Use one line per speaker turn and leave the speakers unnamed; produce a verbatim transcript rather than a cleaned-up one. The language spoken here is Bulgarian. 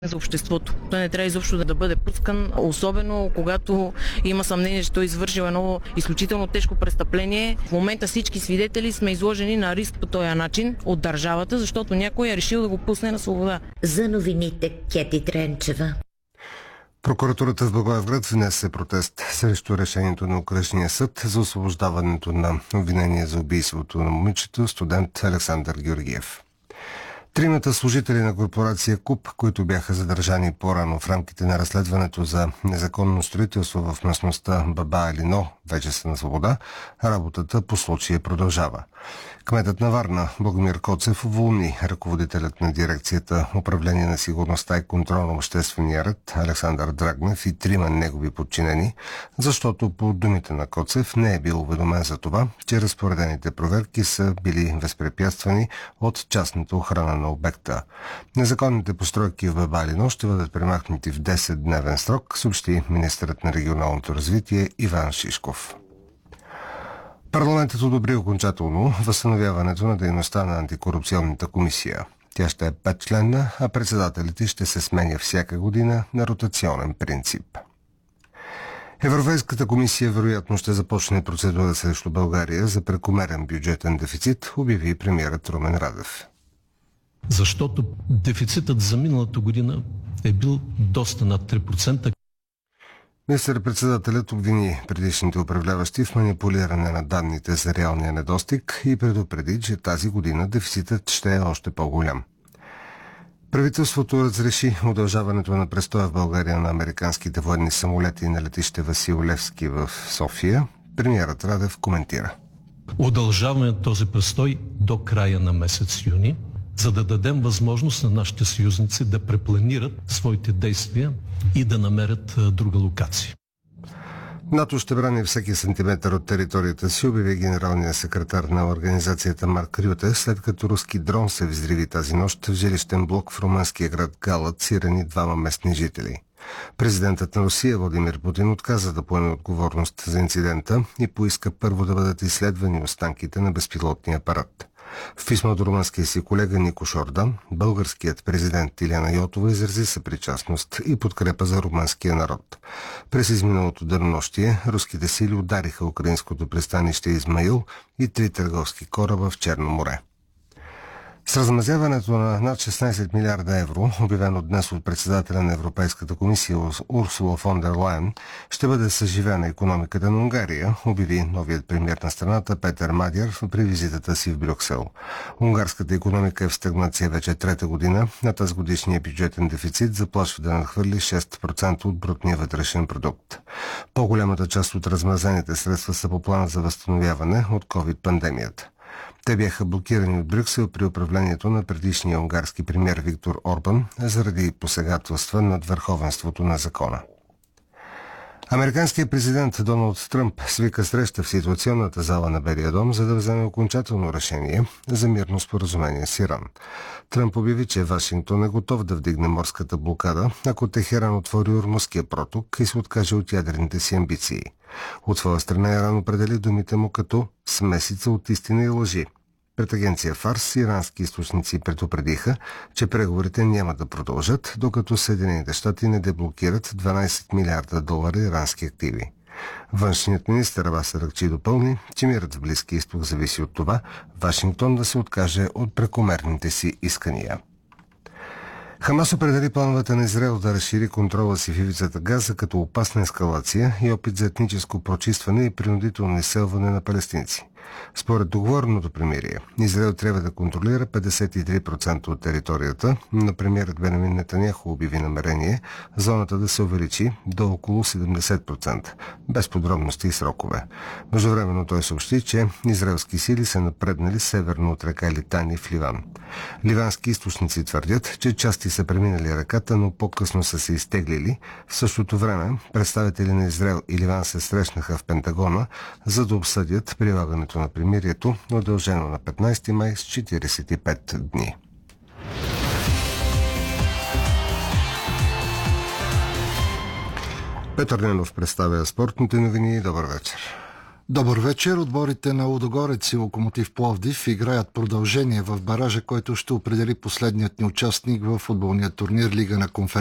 за обществото. Той не трябва изобщо да бъде пускан, особено когато има съмнение, че той извършил едно изключително тежко престъпление. В момента всички свидетели сме изложени на риск по този начин от държавата, защото някой е решил да го пусне на свобода.
За новините Кети Тренчева.
Прокуратурата в Благоевград внесе протест срещу решението на окръжния съд за освобождаването на обвинение за убийството на момичето, студент Александър Георгиев. Тримата служители на корпорация КУП, които бяха задържани по-рано в рамките на разследването за незаконно строителство в местността Баба Елино, вече са на свобода, работата по случая продължава. Кметът на Варна Богомир Коцев уволни ръководителят на дирекцията Управление на сигурността и контрол на обществения ред Александър Драгнев и трима негови подчинени, защото по думите на Коцев не е бил уведомен за това, че разпоредените проверки са били възпрепятствани от частната охрана на обекта. Незаконните постройки в Баба Елино ще бъдат премахнати в десетдневен срок, съобщи министърът на регионалното развитие Иван Шишков. Парламентът одобри окончателно възстановяването на дейността на антикорупционната комисия. Тя ще е петчленна, а председателите ще се сменя всяка година на ротационен принцип. Европейската комисия вероятно ще започне процедура срещу България за прекомерен бюджетен дефицит, обяви премиерът Румен Радев.
Защото дефицитът за миналата година е бил доста над три процента.
Министър-председателят обвини предишните управляващи в манипулиране на данните за реалния недостиг и предупреди, че тази година дефицитът ще е още по-голям. Правителството разреши удължаването на престоя в България на американските военни самолети на летище Васил Левски в София. Премиерът Радев коментира.
Удължаваме този престой до края на месец юни, за да дадем възможност на нашите съюзници да препланират своите действия и да намерят друга локация.
НАТО ще брани всеки сантиметър от територията си, обяви генералният секретар на организацията Марк Рюте, след като руски дрон се взриви тази нощ в жилищен блок в румънския град Галац и рани двама местни жители. Президентът на Русия Владимир Путин отказа да поеме отговорност за инцидента и поиска първо да бъдат изследвани останките на безпилотния апарат. В писмо до румънския си колега Нико Шордан, българският президент Илияна Йотова изрази съпричастност и подкрепа за румънския народ. През изминалото денонощие руските сили удариха украинското пристанище Измаил и три търговски кораба в Черно море. С размазяването на над шестнадесет милиарда евро, обявено днес от председателя на Европейската комисия Урсула фон дер Лайен, ще бъде съживена икономиката на Унгария, обяви новият премиер на страната Петър Мадяр при визитата си в Брюксел. Унгарската икономика е в стагнация вече трета година, а тази годишния бюджетен дефицит заплашва да надхвърли шест процента от брутния вътрешен продукт. По-голямата част от размразените средства са по плана за възстановяване от ковид-пандемията. Те бяха блокирани от Брюксел при управлението на предишния унгарски премиер Виктор Орбан заради посегателства над върховенството на закона. Американският президент Доналд Тръмп свика среща в ситуационната зала на Белия дом, за да вземе окончателно решение за мирно споразумение с Иран. Тръмп обяви, че Вашингтон е готов да вдигне морската блокада, ако Техеран отвори Ормузския проток и се откаже от ядрените си амбиции. От своя страна Иран определи думите му като смесица от истина и лъжи. Пред агенция Фарс ирански източници предупредиха, че преговорите няма да продължат, докато Съединените щати не деблокират дванадесет милиарда долара ирански активи. Външният министър Абас Аракчи допълни, че мирът в Близкия изток зависи от това Вашингтон да се откаже от прекомерните си искания. Хамас определи плановете на Израел да разшири контрола си в ивицата Газа като опасна ескалация и опит за етническо прочистване и принудително изселване на палестинци. Според договореното примирие, Израел трябва да контролира петдесет и три процента от територията, но премиерът Бенямин Нетаняху обяви намерение зоната да се увеличи до около седемдесет процента, без подробности и срокове. Междувременно той съобщи, че израелски сили са напреднали северно от река Литани в Ливан. Ливански източници твърдят, че части са преминали реката, но по-късно са се изтеглили. В същото време представители на Израел и Ливан се срещнаха в Пентагона, за да обсъдят прилагането на примирието, удължено на петнадесети май с четиридесет и пет дни. Петър Ненов представя спортните новини. Добър вечер.
Добър вечер. Отборите на Лудогорец и Локомотив Пловдив играят продължение в баража, който ще определи последният ни участник в футболния турнир Лига на конференцията.